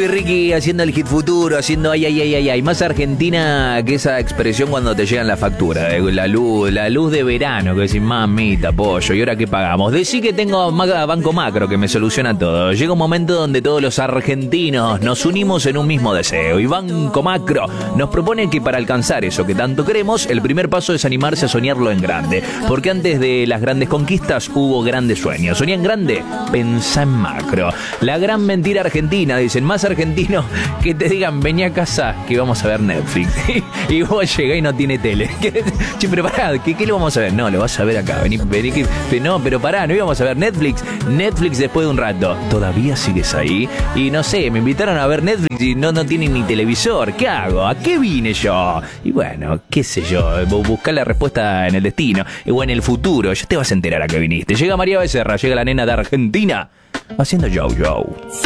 Ricky haciendo el hit futuro, haciendo ay. Más argentina que esa expresión cuando te llegan la factura. La luz de verano, que decís, mamita, pollo, ¿y ahora qué pagamos? Decí que tengo Banco Macro que me soluciona todo. Llega un momento donde todos los argentinos nos unimos en un mismo deseo. Y Banco Macro nos propone que para alcanzar eso que tanto queremos, el primer paso es animarse a soñarlo en grande. Porque antes de las grandes conquistas hubo grandes sueños. Soñá en grande, pensá en macro. La gran mentira argentina, dicen, más argentino que te digan, vení a casa que vamos a ver Netflix. Y vos llegás y no tiene tele. Che, pero pará, ¿qué lo vamos a ver? No, lo vas a ver acá. Vení no, pero pará, no íbamos a ver Netflix. Netflix después de un rato. ¿Todavía sigues ahí? Y no sé, me invitaron a ver Netflix y no tienen ni televisor. ¿Qué hago? ¿A qué vine yo? Y bueno, qué sé yo, buscar la respuesta en el destino o en el futuro. Ya te vas a enterar a qué viniste. Llega María Becerra, llega la nena de Argentina haciendo yo.